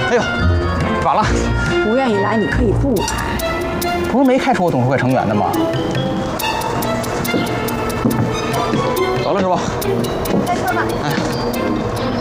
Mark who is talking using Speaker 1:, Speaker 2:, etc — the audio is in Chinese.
Speaker 1: 哎呦，晚了。
Speaker 2: 不愿意来，你可以不来。
Speaker 1: 不是没开除我董事会成员的吗？走了，师傅。
Speaker 2: 开车吧。
Speaker 1: 哎。